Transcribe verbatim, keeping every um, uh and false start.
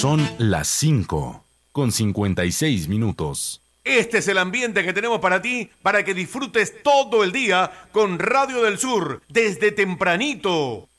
Son las cinco con cincuenta y seis minutos. Este es el ambiente que tenemos para ti, para que disfrutes todo el día con Radio del Sur, desde tempranito.